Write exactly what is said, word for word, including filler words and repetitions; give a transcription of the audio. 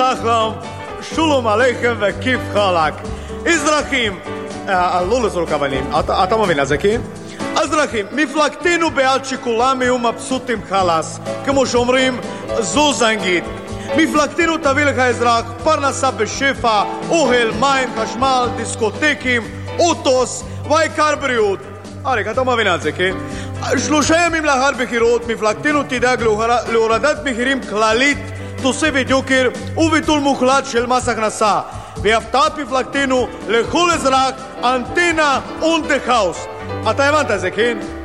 סחרם, שולום עליכם וכיף חלק. אזרחים, לא לזרוק אבנים, אתה, אתה מבין את זה, כן? אזרחים, מפלגתנו בעד שכולם יהיו מבסוטים חלס, כמו שאומרים, זו זנגית. מפלגתנו תביא לך אזרח, פרנסה בשפע, אוהל, מים, חשמל, דיסקוטקים, אוטוס, והעיקר בריאות. אריק, אתה מבין את זה, כן? שלושה ימים לאחר בחירות, מפלגתנו תדאג להורדת מחירים כללית, תוספת יוקר וביטול מוחלט של מס הכנסה. והפתעת מפלגתנו לכל אזרח אנטנה און דה האוס. אתה הבנת את זה, כן?